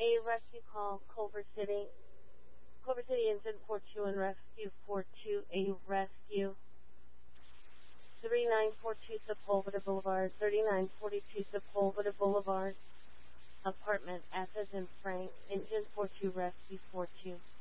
A rescue call, Culver City. Culver City Engine 42 and Rescue 42, a rescue. 3942 Sepulveda Boulevard, 3942 Sepulveda Boulevard, apartment, F as in Frank, Engine 42, Rescue 42.